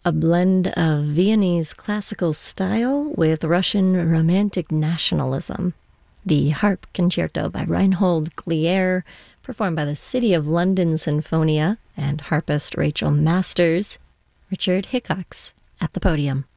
A blend of Viennese classical style with Russian romantic nationalism. The Harp Concerto by Reinhold Glier, performed by the City of London Sinfonia and harpist Rachel Masters. Richard Hickox at the podium.